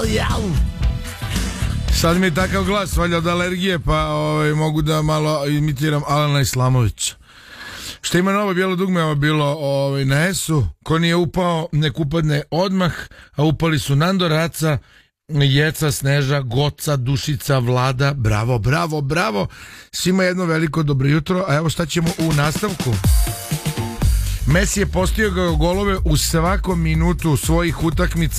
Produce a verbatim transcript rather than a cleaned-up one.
jau. Sad mi je takav glas, valjda od alergije, pa ovaj, mogu da malo imitiram Alana Islamovića. Što ima novo bijelo dugme, ovo bilo ovaj, na esu. Ko nije upao, nek upadne odmah, a upali su Nando Raca, Jeca, Sneža, Goca, Dušica, Vlada. Bravo, bravo, bravo. Svima jedno veliko dobro jutro. A evo šta ćemo u nastavku. Messi je postigao golove u svakom minutu svojih utakmica